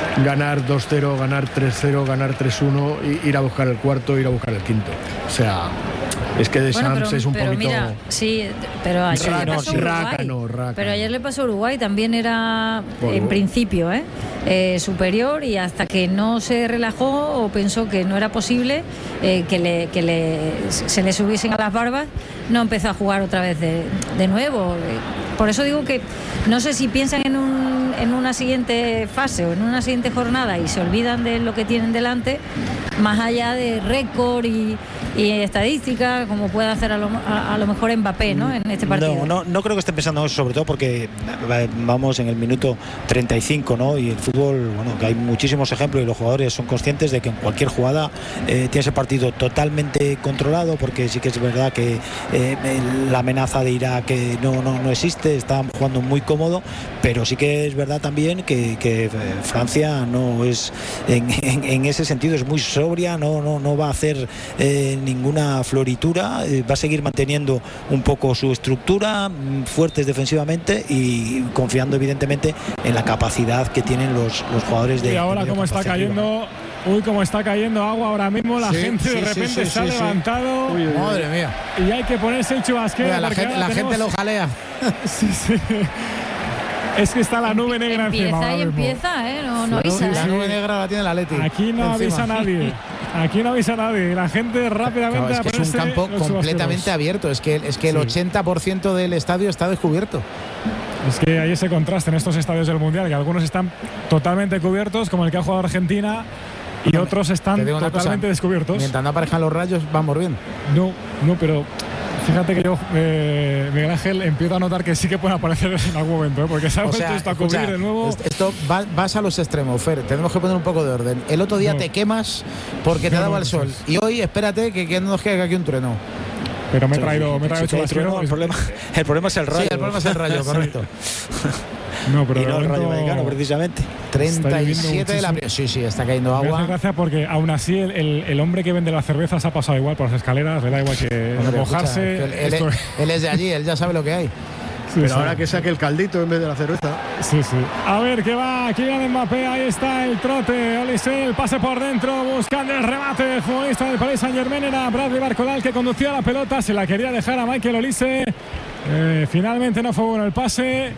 ganar 2-0, ganar 3-0, ganar 3-1, ir a buscar el cuarto, ir a buscar el quinto. O sea, es que Deschamps es un poquito... Mira, sí, pero ayer le pasó Uruguay. Pero ayer le pasó a Uruguay, también era en principio superior, y hasta que no se relajó o pensó que no era posible se le subiesen a las barbas, no empezó a jugar otra vez de nuevo. Por eso digo que no sé si piensan en una siguiente fase o en una siguiente jornada y se olvidan de lo que tienen delante, más allá de récord y estadística, como puede hacer a lo mejor Mbappé, ¿no? En este partido. No creo que estén pensando eso, sobre todo porque vamos en el minuto 35, ¿no? Y el fútbol, bueno, que hay muchísimos ejemplos y los jugadores son conscientes de que en cualquier jugada tienes el partido totalmente controlado, porque sí que es verdad que la amenaza de Irak no existe, está jugando muy cómodo, pero sí que es verdad también que Francia no es en ese sentido, es muy sobria, no va a hacer ninguna floritura, va a seguir manteniendo un poco su estructura, fuertes defensivamente y confiando evidentemente en la capacidad que tienen los jugadores de... Y ahora cómo está cayendo... cómo está cayendo agua ahora mismo, la gente de repente se ha levantado. Madre mía. Y hay que ponerse el chubasquero. La gente lo jalea. Sí. Es que está la nube negra encima. Empieza, no avisa. La nube negra la tiene el Atleti. Aquí no avisa nadie. La gente rápidamente... Claro, es que es un campo completamente abierto. Es que el 80% del estadio está descubierto. Es que hay ese contraste en estos estadios del Mundial, que algunos están totalmente cubiertos, como el que ha jugado Argentina, y otros están totalmente descubiertos. Mientras no aparezcan los rayos, vamos bien. No, pero fíjate que yo, Miguel Ángel, empiezo a notar que sí que pueden aparecer en algún momento, porque se ha vuelto esto a cubrir de nuevo. Esto vas a los extremos, Fer. Tenemos que poner un poco de orden. El otro día te quemas porque te daba el sol. Y hoy, espérate, que no nos caiga aquí un trueno. Pero me he traído chubasquero. El problema es el rayo. Sí, el problema es el rayo, correcto. No, pero y no el Rayo Vallecano, precisamente. 37 de la primera. Sí, está cayendo agua. Me hace gracia porque aún así el hombre que vende la cerveza se ha pasado igual por las escaleras, le da igual que mojarse. Él es de allí, él ya sabe lo que hay. Pero ahora que saque el caldito en vez de la cerveza. Sí. A ver, ¿qué va? Kylian Mbappé, ahí está el trote. Olise, el pase por dentro, buscando el remate del futbolista del Paris Saint-Germain. Era Bradley Barcola el que conducía la pelota, se la quería dejar a Michael Olise. Finalmente no fue bueno el pase.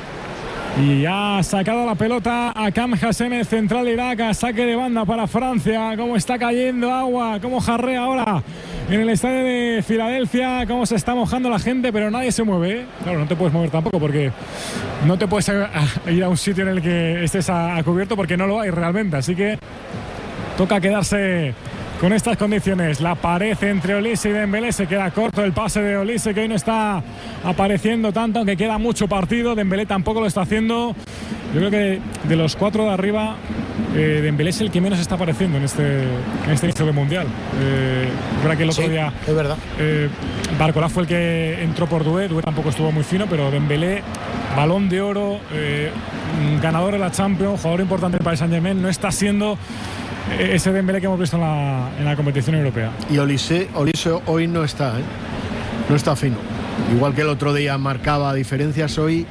Y ha sacado la pelota a Cam Hassem, el central de Irak, a saque de banda para Francia. Cómo está cayendo agua, cómo jarrea ahora en el estadio de Filadelfia, cómo se está mojando la gente, pero nadie se mueve. Claro, no te puedes mover tampoco porque no te puedes ir a un sitio en el que estés a cubierto, porque no lo hay realmente. Así que toca quedarse con estas condiciones. La pared entre Olise y Dembélé, se queda corto el pase de Olise, que hoy no está apareciendo tanto, aunque queda mucho partido. Dembélé tampoco lo está haciendo. Yo creo que de los cuatro de arriba, Dembélé es el que menos está apareciendo en este inicio de Mundial. Es verdad que el otro día es verdad. Barcola fue el que entró por Doué tampoco estuvo muy fino, pero Dembélé, Balón de Oro, ganador de la Champions, jugador importante del Paris Saint-Germain, no está siendo ese Dembélé que hemos visto en la competición europea. Y Olise hoy no está, no está fino. Igual que el otro día marcaba diferencias, hoy...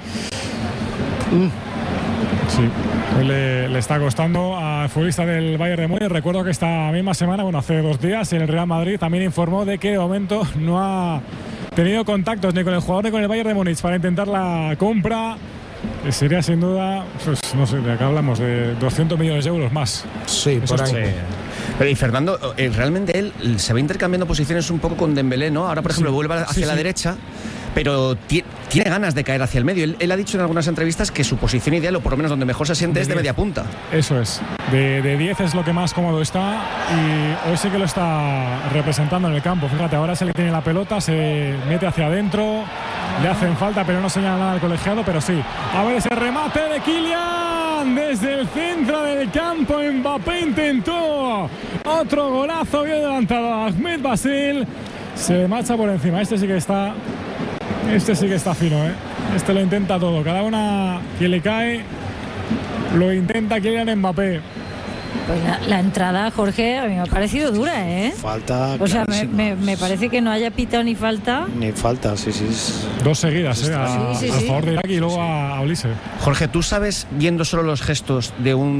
Sí, hoy le está costando al futbolista del Bayern de Múnich. Recuerdo que esta misma semana, hace 2 días, el Real Madrid también informó de que de momento no ha tenido contactos ni con el jugador ni con el Bayern de Múnich para intentar la compra. Sería sin duda, pues, no sé, de acá hablamos de 200 millones de euros más. Sí, por ahí. Pero y Fernando, realmente él se va intercambiando posiciones un poco con Dembélé, ¿no? Ahora, por ejemplo, vuelve hacia la derecha, pero tiene ganas de caer hacia el medio. Él ha dicho en algunas entrevistas que su posición ideal, o por lo menos donde mejor se siente, es de media punta. Eso es. De 10 es lo que más cómodo está, y hoy sí que lo está representando en el campo. Fíjate, ahora se le tiene la pelota, se mete hacia adentro, le hacen falta, pero no señala nada al colegiado, pero sí. A ver ese remate de Kylian desde el centro del campo. Mbappé intentó otro golazo, bien adelantado a Ahmed Basil, se marcha por encima. Este sí que está fino, Este lo intenta todo, cada una que le cae lo intenta Kylian Mbappé. Pues la entrada, Jorge, a mí me ha parecido dura, Falta. O sea, me parece que no haya pitado ni falta. Ni falta, sí. 2 seguidas, a favor de Irak y luego a Olise. Jorge, ¿tú sabes, viendo solo los gestos de un